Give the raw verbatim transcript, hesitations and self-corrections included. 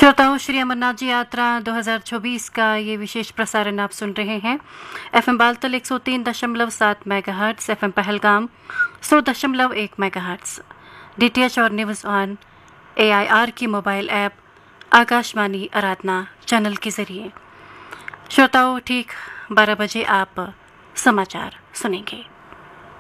श्रोताओं, श्री अमरनाथ जी यात्रा दो हज़ार चौबीस का ये विशेष प्रसारण आप सुन रहे हैं। एफएम बालतल एक सौ तीन दशमलव सात मेगाहर्ट्ज़, एफएम पहलगाम सौ दशमलव एक मेगाहर्ट्ज़, डीटीएच और न्यूज़ ऑन एआईआर की मोबाइल ऐप, आकाशवाणी आराधना चैनल के ज़रिए। श्रोताओं, ठीक बारह बजे आप समाचार सुनेंगे।